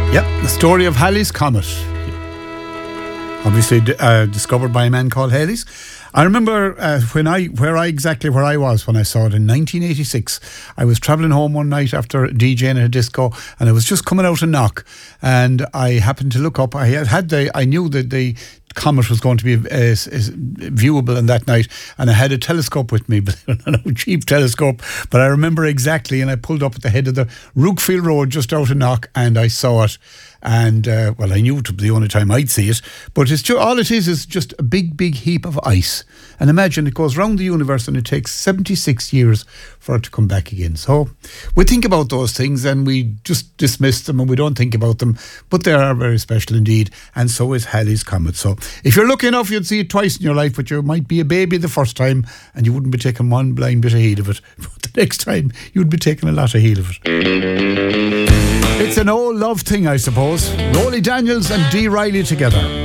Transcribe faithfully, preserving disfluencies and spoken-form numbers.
Yep, the story of Halley's Comet. Obviously uh, discovered by a man called Halley's. I remember uh, when I where I exactly where I was when I saw it in nineteen eighty-six. I was travelling home one night after DJing at a disco, and I was just coming out of Knock, and I happened to look up. I had, had the I knew that the comet was going to be uh, viewable in that night, and I had a telescope with me, but a cheap telescope, but I remember exactly, and I pulled up at the head of the Rookfield Road just out of Knock, and I saw it. And uh, well, I knew it would be the only time I'd see it, but it's just, all it is is just a big big heap of ice. And imagine it goes round the universe and it takes seventy-six years for it to come back again. So we think about those things and we just dismiss them and we don't think about them, but they are very special indeed, and so is Halley's Comet. So if you're lucky enough, you'd see it twice in your life, but you might be a baby the first time and you wouldn't be taking one blind bit of heed of it, but the next time you'd be taking a lot of heed of it. It's an old love thing, I suppose. Rolly Daniels and Dee Riley together.